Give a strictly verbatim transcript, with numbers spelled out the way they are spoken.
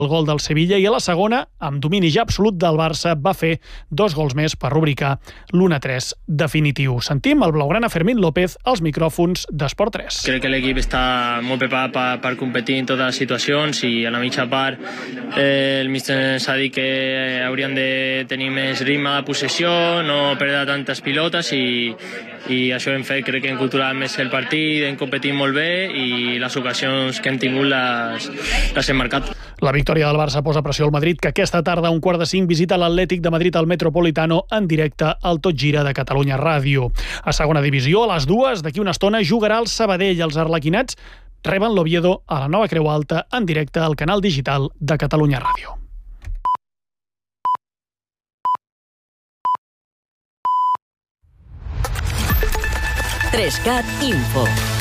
el gol del Sevilla i a la segona, amb domini ja absolut del Barça, va fer dos gols més per rubricar l'u a tres definitiu. Sentim el blaugrana Fermín López als micròfons d'Esport tres. Crec que l'equip està molt preparat per, per competir en totes les situacions i a la mitja part eh, el míster ens ha dit que haurien de tenir més ritme de possessió, no perdre tantes pilotes i, i això hem fet, crec que hem culturat més el partit, hem competit molt bé i les ocasions que hem tingut les, les hem marcat. La victòria del Barça posa pressió al Madrid, que aquesta tarda a un quart de cinc visita l'Atlètic de Madrid al Metropolitano en directe al Tot Gira de Catalunya Ràdio. A segona divisió, a les dues, d'aquí una estona, jugarà el Sabadell. Els arlequinats reben l'Oviedo a la Nova Creu Alta en directe al canal digital de Catalunya Ràdio. tres cat Info.